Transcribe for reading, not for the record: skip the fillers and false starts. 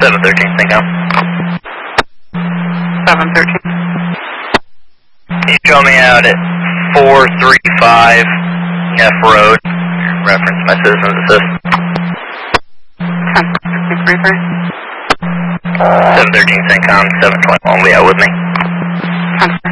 713, Syncom. 713. Can you show me out at 435 F Road? Reference my citizen's assist. 10-633. 713, Syncom, 721 will be out with me.